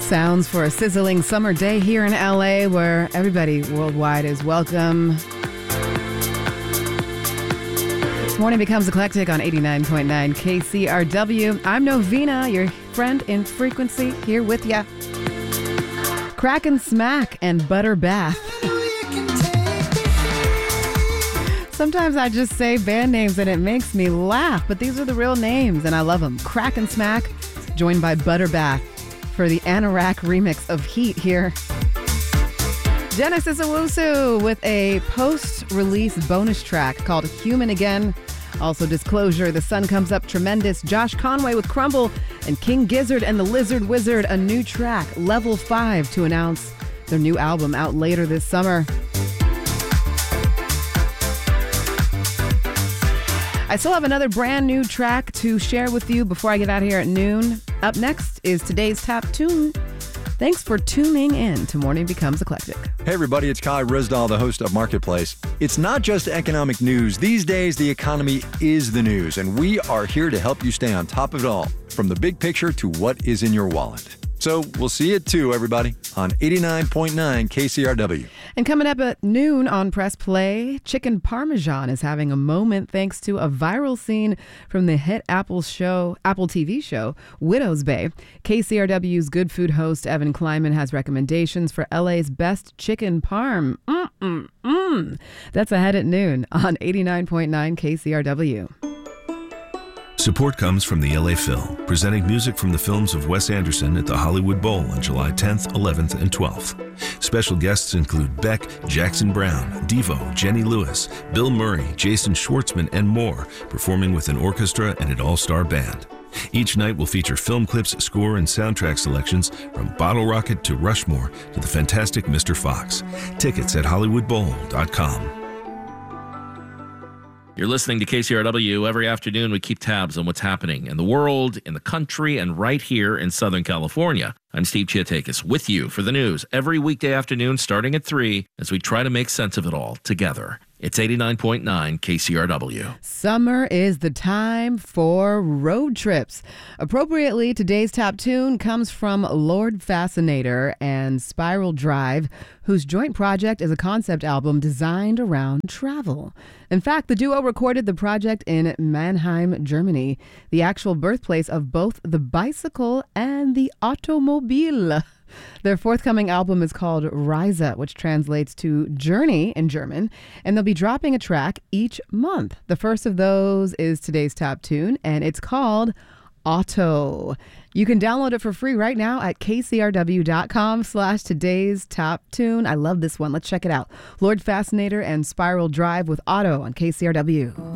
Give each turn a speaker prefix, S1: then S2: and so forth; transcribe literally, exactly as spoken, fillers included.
S1: Sounds for a sizzling summer day here in L A where everybody worldwide is welcome. This morning becomes eclectic on eighty-nine point nine K C R W. I'm Novena, your friend in frequency, here with ya. Crack and Smack and Butter Bath. Sometimes I just say band names and it makes me laugh, but these are the real names and I love them. Crack and Smack, joined by Butter Bath for the Anorak remix of Heat here. Genesis Owusu with a post-release bonus track called Human Again. Also Disclosure, The Sun Comes Up Tremendous, Josh Conway with Crumble, and King Gizzard and the Lizard Wizard, a new track, Level five, to announce their new album out later this summer. I still have another brand new track to share with you before I get out here at noon. Up next is today's top tune. Thanks for tuning in to Morning Becomes Eclectic.
S2: Hey everybody, it's Kai Rizdal, the host of Marketplace. It's not just economic news. These days, the economy is the news, and we are here to help you stay on top of it all, from the big picture to what is in your wallet. So we'll see you at two, everybody, on eighty-nine point nine K C R W.
S1: And coming up at noon on Press Play, Chicken Parmesan is having a moment thanks to a viral scene from the hit Apple show, Apple T V show, Widow's Bay. K C R W's Good Food host Evan Kleiman has recommendations for L A's best chicken parm. Mm-mm-mm. That's ahead at noon on eighty-nine point nine K C R W.
S3: Support comes from the L A Phil, presenting music from the films of Wes Anderson at the Hollywood Bowl on July tenth, eleventh, and twelfth. Special guests include Beck, Jackson Brown, Devo, Jenny Lewis, Bill Murray, Jason Schwartzman, and more, performing with an orchestra and an all-star band. Each night will feature film clips, score, and soundtrack selections from Bottle Rocket to Rushmore to the fantastic Mister Fox. Tickets at hollywood bowl dot com.
S4: You're listening to K C R W. Every afternoon, we keep tabs on what's happening in the world, in the country, and right here in Southern California. I'm Steve Chiatakis with you for the news every weekday afternoon starting at three as we try to make sense of it all together. It's eighty-nine point nine K C R W.
S1: Summer is the time for road trips. Appropriately, today's top tune comes from Lord Fascinator and Spiral Drive, whose joint project is a concept album designed around travel. In fact, the duo recorded the project in Mannheim, Germany, the actual birthplace of both the bicycle and the automobile. Their forthcoming album is called Reise, which translates to journey in German, and they'll be dropping a track each month. The first of those is today's top tune, and it's called Auto. You can download it for free right now at kcrw.com slash today's top tune. I love this one. Let's check it out. Lord Fascinator and Spiral Drive with Auto on K C R W.